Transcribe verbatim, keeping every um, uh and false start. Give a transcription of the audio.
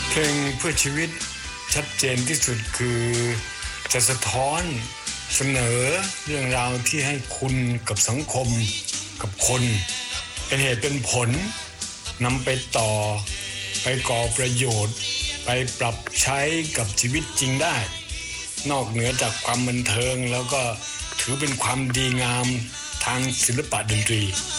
เพลงเพื่อชีวิตชัดเจนที่สุดคือจะสะท้อนเสนอเรื่องราวที่ให้คุณกับสังคมกับคนเป็นเหตุเป็นผลนำไปต่อไปก่อประโยชน์ไปปรับใช้กับชีวิตจริงได้นอกเหนือจากความบันเทิงแล้วก็ถือเป็นความดีงามทางศิลปะดนตรี